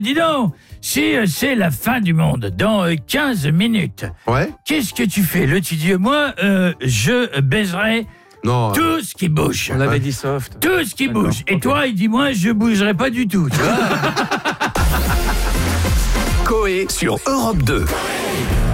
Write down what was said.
Dis donc, si c'est la fin du monde dans 15 minutes, Ouais. qu'est-ce que tu fais? L'autre, il dit, moi, je baiserai Non. tout ce qui bouge. On l'avait dit soft. Tout ce qui D'accord, bouge. Et ok. toi, il dit, moi, je bougerai pas du tout. Tu vois Coé sur Europe 2.